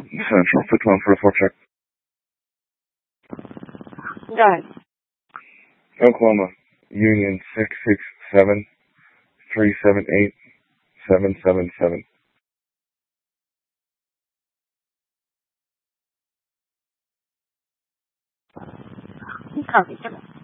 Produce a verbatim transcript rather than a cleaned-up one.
Central, six one four four check. Go ahead. Oklahoma, Union six six seven three seven eight seven seven seven. Copy.